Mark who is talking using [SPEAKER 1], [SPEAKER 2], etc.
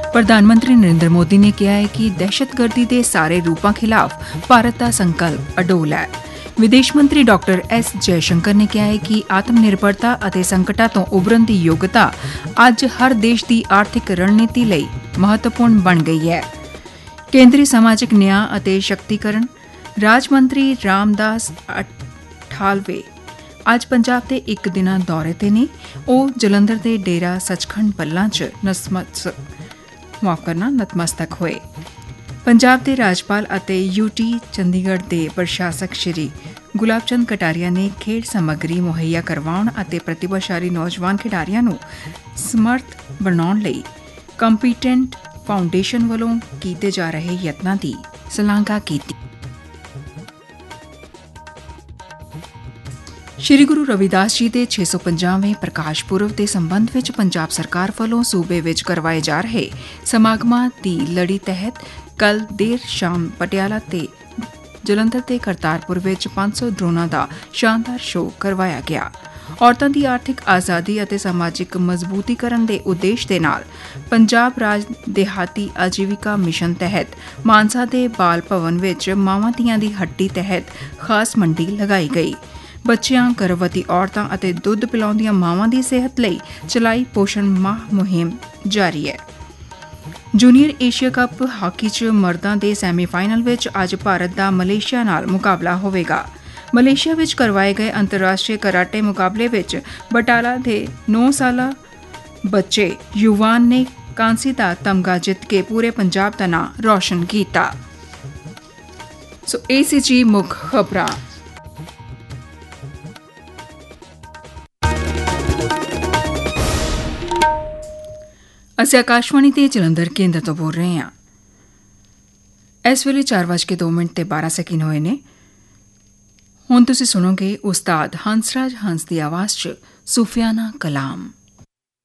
[SPEAKER 1] ਪ੍ਰਧਾਨ ਮੰਤਰੀ ਨਰਿੰਦਰ ਮੋਦੀ ਨੇ ਕਿਹਾ ਹੈ ਕਿ ਦਹਿਸ਼ਤਗਰਦੀ ਦੇ ਸਾਰੇ ਰੂਪਾਂ ਖਿਲਾਫ ਭਾਰਤ ਦਾ ਸੰਕਲਪ ਅਡੋਲ ਹੈ। ਵਿਦੇਸ਼ ਮੰਤਰੀ ਡਾਕਟਰ ਐਸ ਜੈਸ਼ੰਕਰ ਨੇ ਕਿਹਾ ਹੈ ਕਿ ਆਤਮ ਨਿਰਭਰਤਾ ਅਤੇ ਸੰਕਟਾਂ ਤੋਂ ਉਭਰਨ ਦੀ ਯੋਗਤਾ ਅੱਜ ਹਰ ਦੇਸ਼ ਦੀ ਆਰਥਿਕ ਰਣਨੀਤੀ ਲਈ ਮਹੱਤਵਪੂਰਨ ਬਣ ਗਈ ਹੈ। ਕੇਂਦਰੀ ਸਮਾਜਿਕ ਨਿਆਂ ਅਤੇ ਸ਼ਕਤੀਕਰਨ ਰਾਜ ਮੰਤਰੀ ਰਾਮਦਾਸ ਅਠਾਲਵੇ ਅੱਜ ਪੰਜਾਬ ਦੇ ਇੱਕ ਦਿਨਾਂ ਦੌਰੇ ਤੇ ਨੇ। ਉਹ ਜਲੰਧਰ ਦੇ ਡੇਰਾ ਸੱਚਖੰਡ ਬੱਲਾ 'ਚ ਨਤਮਸਤਕ ਹੋਏ। ਪੰਜਾਬ ਦੇ ਰਾਜਪਾਲ ਅਤੇ UT ਚੰਡੀਗੜ੍ਹ ਦੇ ਪ੍ਰਸ਼ਾਸਕ ਸ਼੍ਰੀ ਗੁਲਾਬ ਚੰਦ ਕਟਾਰੀਆ ਨੇ ਖੇਡ ਸਮੱਗਰੀ ਮੁਹੱਈਆ ਕਰਵਾਉਣ ਅਤੇ ਪ੍ਰਤਿਭਾਸ਼ਾਲੀ ਨੌਜਵਾਨ ਖਿਡਾਰੀਆਂ ਨੂੰ ਸਮਰੱਥ ਬਣਾਉਣ ਲਈ ਕੰਪੀਟੈਂਟ ਫਾਊਂਡੇਸ਼ਨ ਵੱਲੋਂ ਕੀਤੇ ਜਾ ਰਹੇ ਯਤਨਾਂ ਦੀ ਸ਼ਲਾਘਾ ਕੀਤੀ। ਸ਼੍ਰੀ ਗੁਰੂ ਰਵਿਦਾਸ ਜੀ ਦੇ 650ਵੇਂ ਪ੍ਰਕਾਸ਼ ਪੁਰਬ ਦੇ ਸੰਬੰਧ ਵਿੱਚ ਪੰਜਾਬ ਸਰਕਾਰ ਵੱਲੋਂ ਸੂਬੇ ਵਿੱਚ ਕਰਵਾਏ ਜਾ ਰਹੇ ਸਮਾਗਮਾਂ ਦੀ ਲੜੀ ਤਹਿਤ ਕੱਲ੍ਹ ਦੇਰ ਸ਼ਾਮ ਪਟਿਆਲਾ ਤੇ ਜਲੰਧਰ ਤੇ ਕਰਤਾਰਪੁਰ ਵਿੱਚ 500 ਡਰੋਨਾਂ ਦਾ ਸ਼ਾਨਦਾਰ ਸ਼ੋਅ ਕਰਵਾਇਆ ਗਿਆ। ਔਰਤਾਂ ਦੀ ਆਰਥਿਕ ਆਜ਼ਾਦੀ ਅਤੇ ਸਮਾਜਿਕ ਮਜ਼ਬੂਤੀਕਰਨ ਦੇ ਉਦੇਸ਼ ਦੇ ਨਾਲ ਪੰਜਾਬ ਰਾਜ ਦਿਹਾਤੀ ਆਜੀਵਿਕਾ ਮਿਸ਼ਨ ਤਹਿਤ ਮਾਨਸਾ ਦੇ ਬਾਲ ਭਵਨ ਵਿੱਚ ਮਾਵਾਂ ਧੀਆਂ ਦੀ ਹੱਟੀ ਤਹਿਤ ਖਾਸ ਮੰਡੀ ਲਗਾਈ ਗਈ। ਬੱਚਿਆਂ, ਗਰਭਵਤੀ ਔਰਤਾਂ ਅਤੇ ਦੁੱਧ ਪਿਲਾਉਂਦੀਆਂ ਮਾਵਾਂ ਦੀ ਸਿਹਤ ਲਈ ਚਲਾਈ ਪੋਸ਼ਣ ਮਾਹ ਮੁਹਿੰਮ ਜਾਰੀ ਹੈ। ਜੂਨੀਅਰ ਏਸ਼ੀਆ ਕੱਪ ਹਾਕੀ 'ਚ ਮਰਦਾਂ ਦੇ ਸੈਮੀਫਾਈਨਲ ਵਿੱਚ ਅੱਜ ਭਾਰਤ ਦਾ ਮਲੇਸ਼ੀਆ ਨਾਲ ਮੁਕਾਬਲਾ ਹੋਵੇਗਾ। ਮਲੇਸ਼ੀਆ ਵਿੱਚ ਕਰਵਾਏ ਗਏ ਅੰਤਰਰਾਸ਼ਟਰੀ ਕਰਾਟੇ ਮੁਕਾਬਲੇ ਵਿੱਚ ਬਟਾਲਾ ਦੇ 9 ਸਾਲਾ ਬੱਚੇ ਯੁਵਾਨ ਨੇ ਕਾਂਸੀ ਦਾ ਤਮਗਾ ਜਿੱਤ ਕੇ ਪੂਰੇ ਪੰਜਾਬ ਦਾ ਨਾਂ ਰੌਸ਼ਨ ਕੀਤਾ। ਸੋ ਇਹ ਸੀ ਜੀ ਮੁੱਖ ਖਬਰਾਂ। ਅਸੀਂ ਆਕਾਸ਼ਵਾਣੀ ਤੇ ਜਲੰਧਰ ਕੇਂਦਰ ਤੋਂ ਬੋਲ ਰਹੇ ਹਾਂ। ਇਸ ਵੇਲੇ 4:02 ਹੋਏ ਨੇ। ਹੁਣ ਤੁਸੀਂ ਸੁਣੋਗੇ ਉਸਤਾਦ ਹੰਸਰਾਜ ਹੰਸ ਦੀ ਆਵਾਜ਼ 'ਚ ਸੂਫੀਆਨਾ ਕਲਾਮ।